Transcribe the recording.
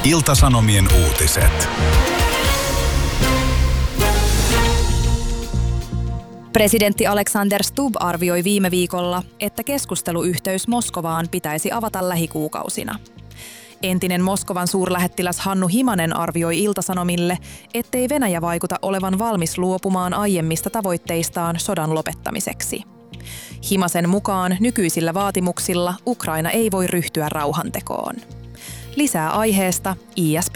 Ilta-Sanomien uutiset. Presidentti Alexander Stubb arvioi viime viikolla, että keskusteluyhteys Moskovaan pitäisi avata lähikuukausina. Entinen Moskovan suurlähettiläs Hannu Himanen arvioi Ilta-Sanomille, ettei Venäjä vaikuta olevan valmis luopumaan aiemmista tavoitteistaan sodan lopettamiseksi. Himasen mukaan nykyisillä vaatimuksilla Ukraina ei voi ryhtyä rauhantekoon. Lisää aiheesta IS.